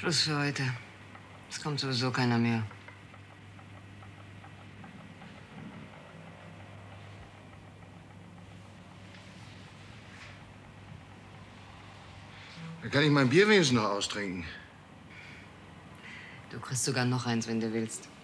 Schluss für heute. Es kommt sowieso keiner mehr. Dann kann ich mein Bier wenigstens noch austrinken. Du kriegst sogar noch eins, wenn du willst.